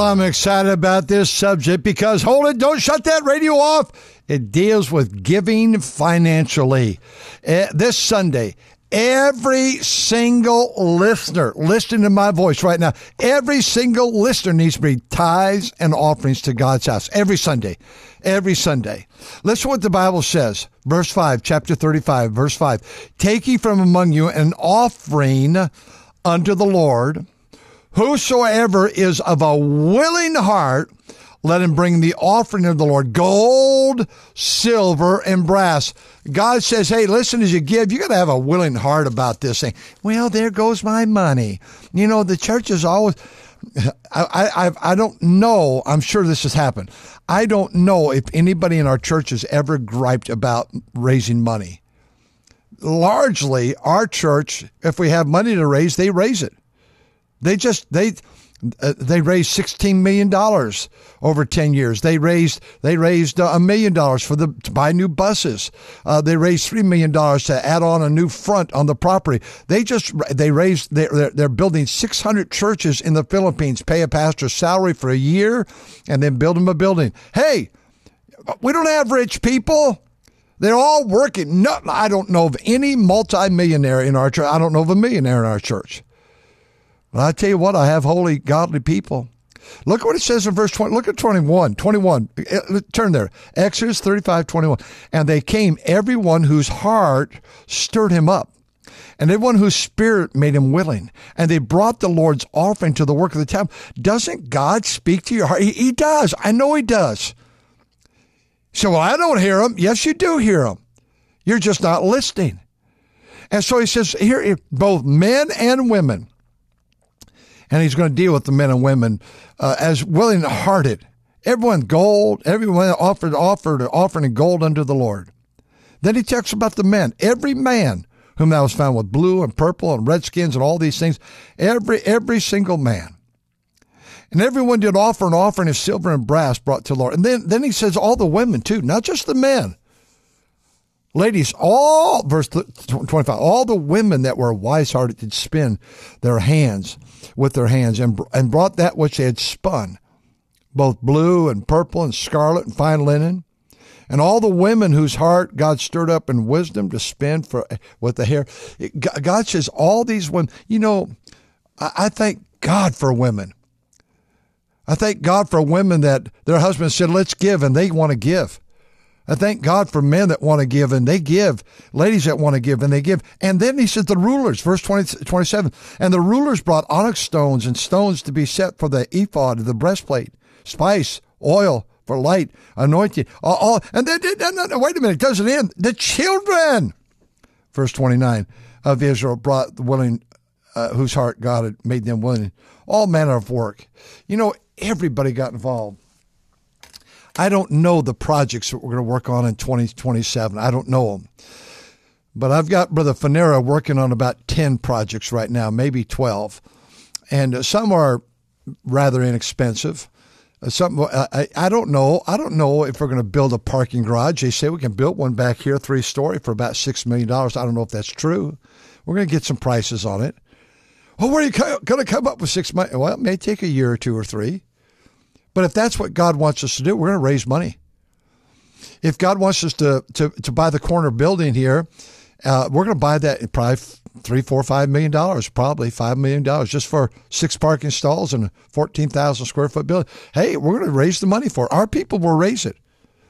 I'm excited about this subject because, hold it, don't shut that radio off. It deals with giving financially. This Sunday, every single listener listening to my voice right now, every single listener needs to bring tithes and offerings to God's house every Sunday. Every Sunday. Listen to what the Bible says. Verse 5, chapter 35, verse 5. Take ye from among you an offering unto the Lord. Whosoever is of a willing heart, let him bring the offering of the Lord, gold, silver, and brass. God says, hey, listen, as you give, you got to have a willing heart about this thing. Well, there goes my money. You know, the church is always, I don't know, I'm sure this has happened. I don't know if anybody in our church has ever griped about raising money. Largely, our church, if we have money to raise, they raise it. They raised $16 million over 10 years. They raised $1 million to buy new buses. They raised $3 million to add on a new front on the property. They're building 600 churches in the Philippines, pay a pastor's salary for a year, and then build them a building. Hey, we don't have rich people. They're all working. No, I don't know of any multimillionaire in our church. I don't know of a millionaire in our church. Well, I tell you what, I have holy, godly people. Look what it says in verse 20. Look at 21. Turn there. Exodus 35:21. And they came, everyone whose heart stirred him up, and everyone whose spirit made him willing. And they brought the Lord's offering to the work of the temple. Doesn't God speak to your heart? He does. I know he does. So, well, I don't hear him. Yes, you do hear him. You're just not listening. And so he says here, both men and women. And he's going to deal with the men and women as willing-hearted. Everyone offered an offering of gold unto the Lord. Then he talks about the men. Every man whom thou hast found with blue and purple and red skins and all these things, every single man. And everyone did offer an offering of silver and brass brought to the Lord. And then he says all the women too, not just the men. Ladies, verse 25, all the women that were wise-hearted did spin with their hands and brought that which they had spun, both blue and purple and scarlet and fine linen. And all the women whose heart God stirred up in wisdom to spin with the hair. God says all these women, you know, I thank God for women. I thank God for women that their husbands said, let's give, and they want to give. I thank God for men that want to give, and they give. Ladies that want to give, and they give. And then he says the rulers, verse 27, and the rulers brought onyx stones and stones to be set for the ephod, the breastplate, spice, oil for light, anointing. And then, no, wait a minute, it doesn't end. The children, verse 29, of Israel brought the willing, whose heart God had made them willing, all manner of work. You know, everybody got involved. I don't know the projects that we're going to work on in 2027. I don't know them. But I've got Brother Fanera working on about 10 projects right now, maybe 12. And some are rather inexpensive. Some I don't know. I don't know if we're going to build a parking garage. They say we can build one back here, 3-story, for about $6 million. I don't know if that's true. We're going to get some prices on it. Well, where are you going to come up with $6 million? Well, it may take a year or 2 or 3. But if that's what God wants us to do, we're going to raise money. If God wants us to buy the corner building here, we're going to buy that at probably $3, $4, $5 million, probably $5 million just for 6 parking stalls and a 14,000 square foot building. Hey, we're going to raise the money for it. Our people will raise it.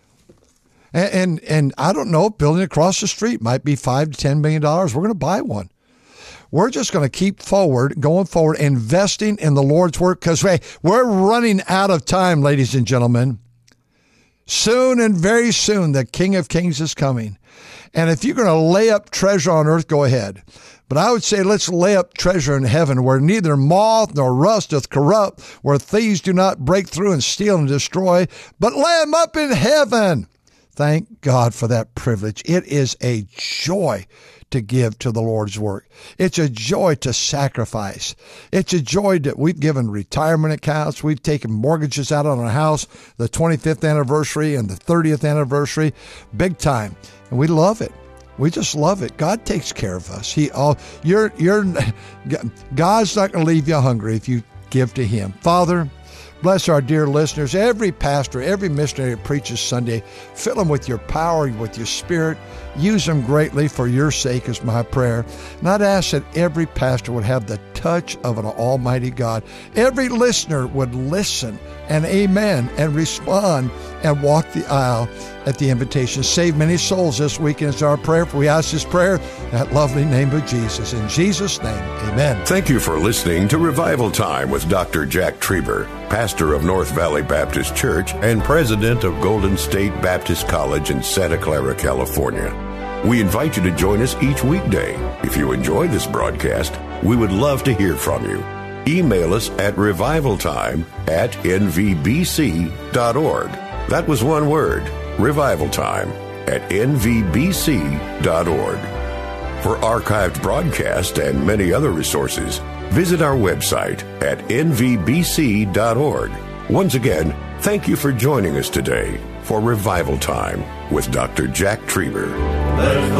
And I don't know, building across the street might be $5 to $10 million. We're going to buy one. We're just going to keep going forward, investing in the Lord's work because we're running out of time, ladies and gentlemen. Soon and very soon, the King of Kings is coming. And if you're going to lay up treasure on earth, go ahead. But I would say let's lay up treasure in heaven where neither moth nor rust doth corrupt, where thieves do not break through and steal and destroy, but lay them up in heaven. Thank God for that privilege. It is a joy to give to the Lord's work. It's a joy to sacrifice. It's a joy that we've given retirement accounts. We've taken mortgages out on our house, the 25th anniversary and the 30th anniversary, big time. And we love it. We just love it. God takes care of us. God's not going to leave you hungry if you give to him. Father, Bless our dear listeners, every pastor, every missionary that preaches Sunday. Fill them with your power, with your spirit. Use them greatly for your sake is my prayer. And I'd ask that every pastor would have the touch of an almighty God. Every listener would listen and amen and respond and walk the aisle at the invitation. Save many souls this weekend is our prayer. For we ask this prayer in that lovely name of Jesus. In Jesus' name, amen. Thank you for listening to Revival Time with Dr. Jack Trieber, pastor of North Valley Baptist Church and president of Golden State Baptist College in Santa Clara, California. We invite you to join us each weekday. If you enjoy this broadcast, we would love to hear from you. Email us at revivaltime@nvbc.org. That was one word, revivaltime@nvbc.org. For archived broadcasts and many other resources, visit our website at nvbc.org. Once again, thank you for joining us today for Revival Time with Dr. Jack Trieber.